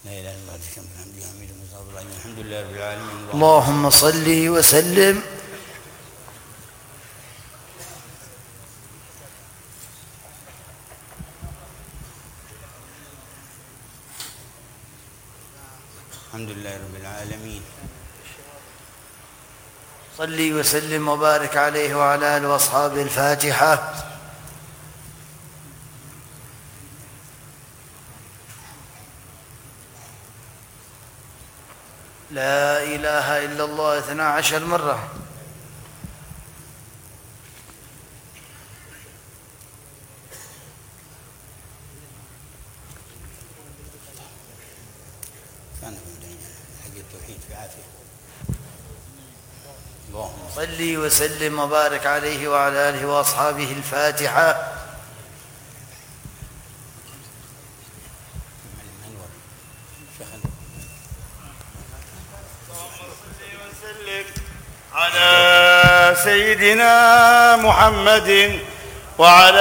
لا إله إلا الله الحمد لله حميد مجيد الحمد لله رب العالمين. اللهم صل وسلم الحمد لله رب العالمين. صلي وسلم وبارك عليه وعلى آله وأصحابه. الفاتحة. لا إله إلا الله 12 مرة. صلي وسلم وبارك عليه وعلى آله وأصحابه. الفاتحة. على سيدنا محمد وعلى